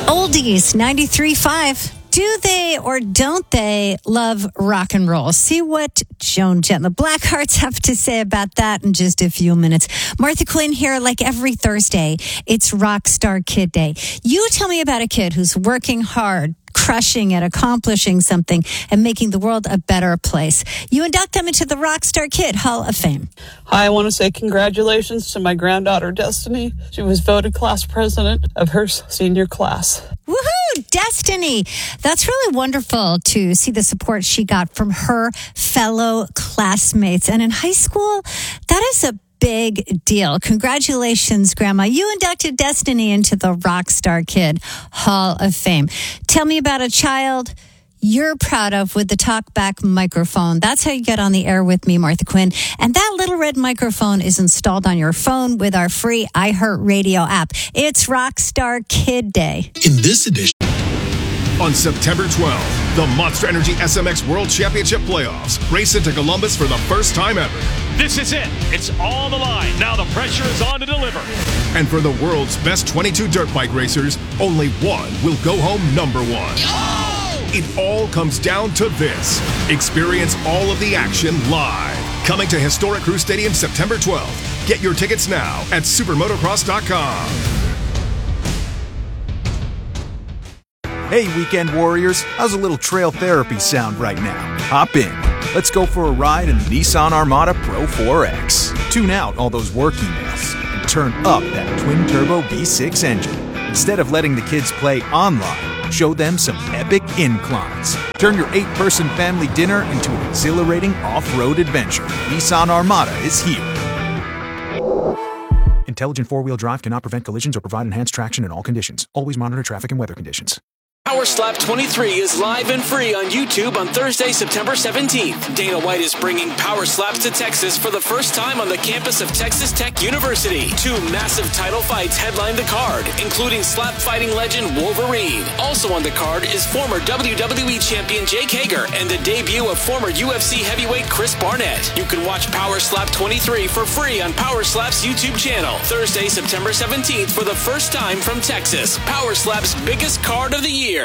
Oldies 93.5. Do they or don't they love rock and roll? See what Joan Jett and the Blackhearts have to say about that in just a few minutes. Martha Quinn here, like every Thursday. It's Rockstar Kid Day. You tell me about a kid who's working hard, crushing it, accomplishing something, and making the world a better place. You induct them into the Rockstar Kid Hall of Fame. Hi, I want to say congratulations to my granddaughter, Destiny. She was voted class president of her senior class. Woohoo! Destiny! That's really wonderful to see the support she got from her fellow classmates. And in high school, that is a big deal. Congratulations, Grandma. You inducted Destiny into the Rockstar Kid Hall of Fame. Tell me about a child you're proud of with the talkback microphone. That's how you get on the air with me, Martha Quinn. And that little red microphone is installed on your phone with our free iHeartRadio app. It's Rockstar Kid Day. In this edition, on September 12th, the Monster Energy SMX World Championship Playoffs race into Columbus for the first time ever. This is it. It's on the line. Now the pressure is on to deliver. And for the world's best 22 dirt bike racers, only one will go home number one. Oh! It all comes down to this. Experience all of the action live. Coming to Historic Crew Stadium September 12th. Get your tickets now at supermotocross.com. Hey, weekend warriors, how's a little trail therapy sound right now? Hop in. Let's go for a ride in the Nissan Armada Pro 4X. Tune out all those work emails and turn up that twin-turbo V6 engine. Instead of letting the kids play online, show them some epic inclines. Turn your 8-person family dinner into an exhilarating off-road adventure. Nissan Armada is here. Intelligent four-wheel drive cannot prevent collisions or provide enhanced traction in all conditions. Always monitor traffic and weather conditions. Power Slap 23 is live and free on YouTube on Thursday, September 17th. Dana White is bringing Power Slaps to Texas for the first time on the campus of Texas Tech University. 2 massive title fights headline the card, including slap fighting legend Wolverine. Also on the card is former WWE champion Jake Hager and the debut of former UFC heavyweight Chris Barnett. You can watch Power Slap 23 for free on Power Slap's YouTube channel. Thursday, September 17th for the first time from Texas. Power Slap's biggest card of the year.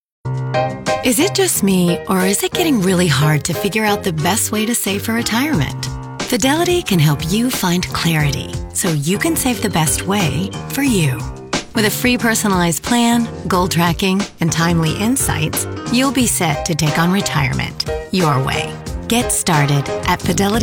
Is it just me, or is it getting really hard to figure out the best way to save for retirement? Fidelity can help you find clarity so you can save the best way for you. With a free personalized plan, goal tracking, and timely insights, you'll be set to take on retirement your way. Get started at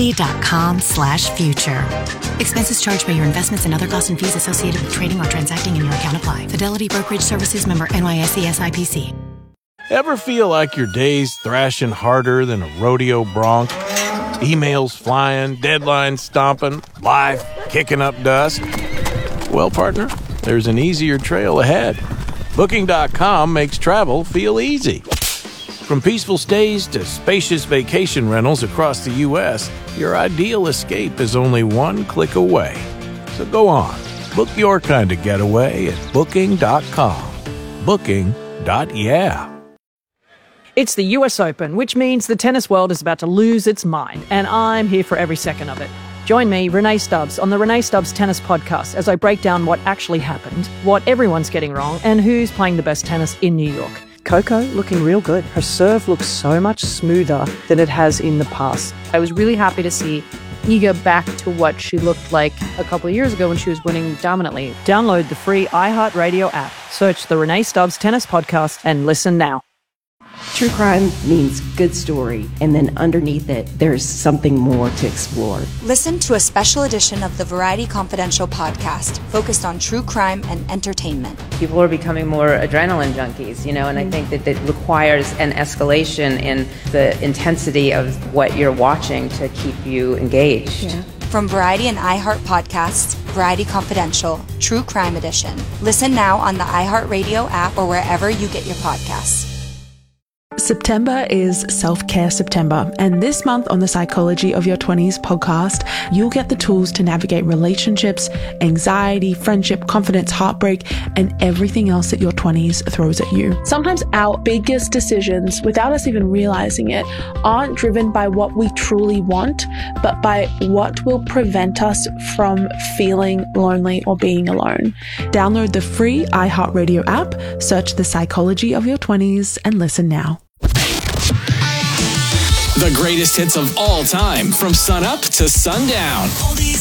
fidelity.com/future. Expenses charged by your investments and other costs and fees associated with trading or transacting in your account apply. Fidelity Brokerage Services, member NYSE SIPC. Ever feel like your day's thrashing harder than a rodeo bronc? Emails flying, deadlines stomping, life kicking up dust? Well, partner, there's an easier trail ahead. Booking.com makes travel feel easy. From peaceful stays to spacious vacation rentals across the U.S., your ideal escape is only one click away. So go on, book your kind of getaway at Booking.com. Booking.yeah. It's the US Open, which means the tennis world is about to lose its mind, and I'm here for every second of it. Join me, Renee Stubbs, on the Renee Stubbs Tennis Podcast as I break down what actually happened, what everyone's getting wrong, and who's playing the best tennis in New York. Coco looking real good. Her serve looks so much smoother than it has in the past. I was really happy to see Iga back to what she looked like a couple of years ago when she was winning dominantly. Download the free iHeartRadio app. Search the Renee Stubbs Tennis Podcast and listen now. True crime means good story, and then underneath it, there's something more to explore. Listen to a special edition of the Variety Confidential podcast focused on true crime and entertainment. People are becoming more adrenaline junkies, and I think that it requires an escalation in the intensity of what you're watching to keep you engaged. Yeah. From Variety and iHeart Podcasts, Variety Confidential, True Crime Edition. Listen now on the iHeartRadio app or wherever you get your podcasts. September is Self-Care September, and this month on the Psychology of Your 20s podcast, you'll get the tools to navigate relationships, anxiety, friendship, confidence, heartbreak, and everything else that your 20s throws at you. Sometimes our biggest decisions, without us even realizing it, aren't driven by what we truly want, but by what will prevent us from feeling lonely or being alone. Download the free iHeartRadio app, search the Psychology of Your 20s, and listen now. The greatest hits of all time from sunup to sundown. Oldies